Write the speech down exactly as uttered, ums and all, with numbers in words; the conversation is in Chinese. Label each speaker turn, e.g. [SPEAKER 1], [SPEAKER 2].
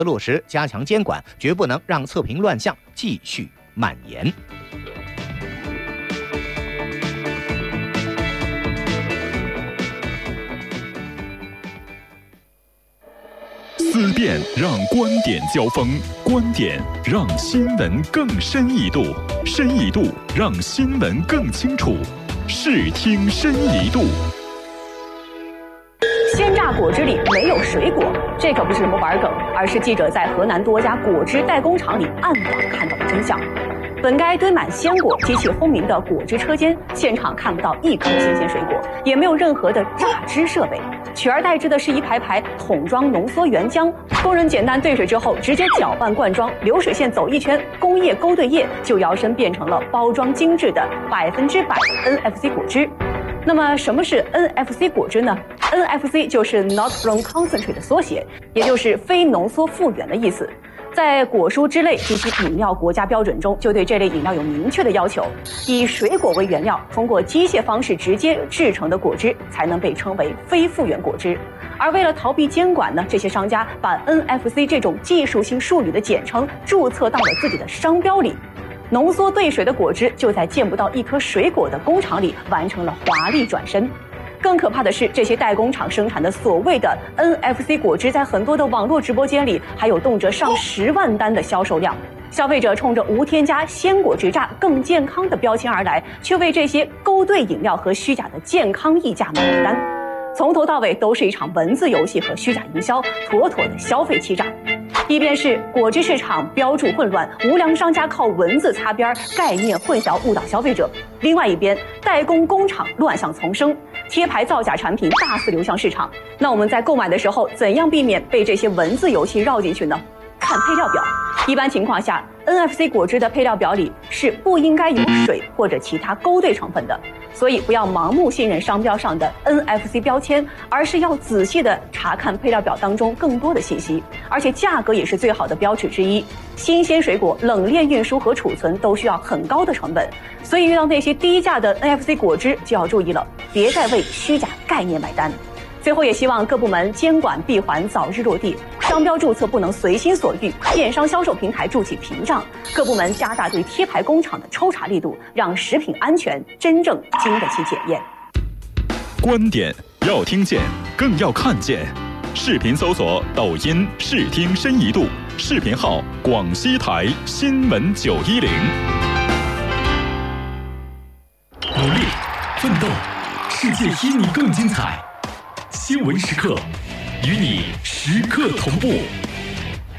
[SPEAKER 1] 落实加强监管，绝不能让测评乱象继续蔓延。
[SPEAKER 2] 思辨让观点交锋，观点让新闻更深一度，深一度让新闻更清楚。视听深一度。
[SPEAKER 3] 鲜榨果汁里没有水果，这可不是什么玩梗，而是记者在河南多家果汁代工厂里暗访看到的真相。本该堆满鲜果、机器轰鸣的果汁车间，现场看不到一颗新鲜水果，也没有任何的榨汁设备，取而代之的是一排排桶装浓缩原浆。工人简单兑水之后，直接搅拌灌装，流水线走一圈，工业勾兑液就摇身变成了包装精致的百分之百 N F C 果汁。那么什么是 N F C 果汁呢？ N F C 就是 Not From Concentrate 的缩写，也就是非浓缩复原的意思。在果蔬汁类及其饮料国家标准中，就对这类饮料有明确的要求，以水果为原料，通过机械方式直接制成的果汁才能被称为非复原果汁。而为了逃避监管呢，这些商家把 N F C 这种技术性术语的简称注册到了自己的商标里。浓缩兑水的果汁就在见不到一颗水果的工厂里完成了华丽转身。更可怕的是，这些代工厂生产的所谓的 N F C 果汁，在很多的网络直播间里还有动辄上十万单的销售量。消费者冲着无添加鲜果汁榨更健康的标签而来，却为这些勾兑饮料和虚假的健康溢价买了单。从头到尾都是一场文字游戏和虚假营销，妥妥的消费欺诈。一边是果汁市场标注混乱，无良商家靠文字擦边，概念混淆误导消费者；另外一边，代工工厂乱象丛生，贴牌造假产品大肆流向市场。那我们在购买的时候，怎样避免被这些文字游戏绕进去呢？看配料表。一般情况下 N F C 果汁的配料表里是不应该有水或者其他勾兑成分的，所以不要盲目信任商标上的 N F C 标签，而是要仔细的查看配料表当中更多的信息。而且价格也是最好的标尺之一。新鲜水果冷链运输和储存都需要很高的成本，所以遇到那些低价的 N F C 果汁就要注意了，别再为虚假概念买单。最后也希望各部门监管闭环早日落地，商标注册不能随心所欲，电商销售平台筑起屏障，各部门加大对贴牌工厂的抽查力度，让食品安全真正经得起检验。
[SPEAKER 2] 观点要听见，更要看见。视频搜索抖音视听深一度，视频号广西台新闻九一零。
[SPEAKER 4] 努力奋斗，世界因你更精彩。新闻时刻，与你时刻同步。